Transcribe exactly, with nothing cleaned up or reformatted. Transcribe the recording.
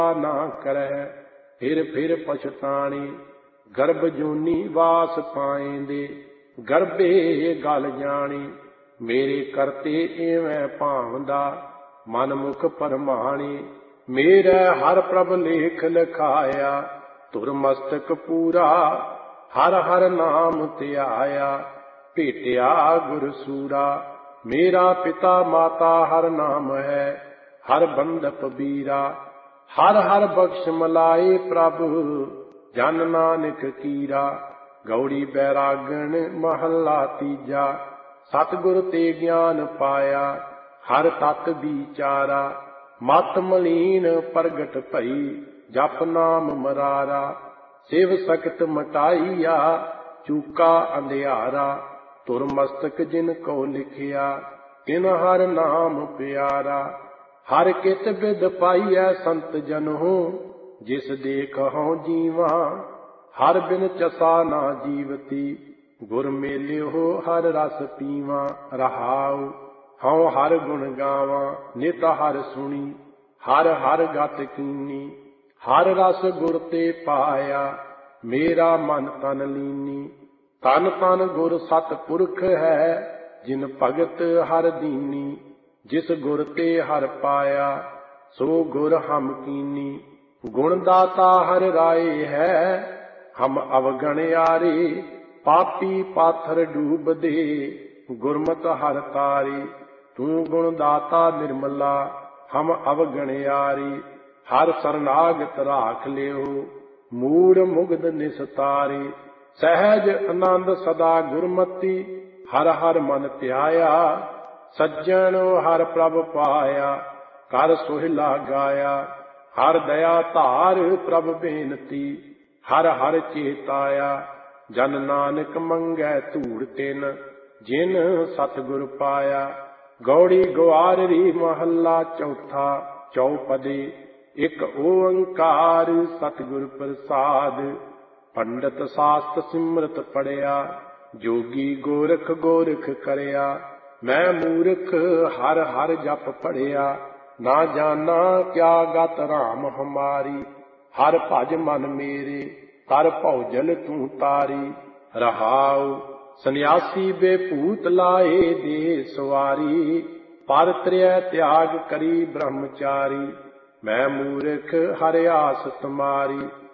ना करह फिर फिर पछताणी। गर्भ जूनी वास पाएंदे गर्भे गल जानी। मेरे करते एवं भावदा मन मुख परमाणी। मेरा हर प्रभ लेख लिखाया तुर मस्तक पूरा। हर हर नाम त्याया भेटिया गुर सूरा। मेरा पिता माता हर नाम है हर बंधप बीरा। हर हर बख्श मलाए प्रभु जन नानक कीरा। गौड़ी बैरागण महला तीजा सतगुर ते ज्ञान पाया। हर तत विचारा मत मलीन प्रगट भई जप नाम मरारा। शिव सकत मटाइया चूका अंधियारा। तुर मस्तक जिन को लिखिया तिन हर नाम प्यारा। हर कित बिद पाइया संत जनहु जिस देखहु जीवा। हर बिन चसा ना जीवती गुर मेलियो हर रस पीवा। रहाउ हऊँ हर गुण गावा नित हर सुनी। हर हर गत कीनी हर रस गुर ते पाया। मेरा मन तन लीनी तन तन गुर सतपुरख है। जिन भगत हर दीनी जिस गुर ते हर पाया। सो गुर हम कीनी गुण दाता हर राय है। हम अवगणयारे पापी पाथर डूब दे गुरमत हर तारे। तू गुण दाता निर्मला हम अवगणयारे। हर शरणागत राख लियो मूढ़ मुग्ध निस्तारे। सहज आनंद सदा गुरमति हर हर मन ध्याया। सज्जन हर प्रभ पाया कर सोहिला गाया। हर दया धार प्रभ बेनती हर हर चेताया। जन नानक मंगै धूड़ तिन जिन सतगुर पाया। गौड़ी ग्वाररी महला चौथा चौपदी। एक ओंकार सतगुर प्रसाद। पंडित शास्त्र सिमरत पढ़िया जोगी गोरख गोरख करया। मैं मूर्ख हर हर जप पढ़िया ना जाना क्या गत राम हमारी। हर भज मन मेरे कर भौजल तू तारी। रहाउ सन्यासी बेभूत लाए दे सवारी। पर त्रिय त्याग करी ब्रह्मचारी। मैं मूर्ख हर आस तुम्हारी।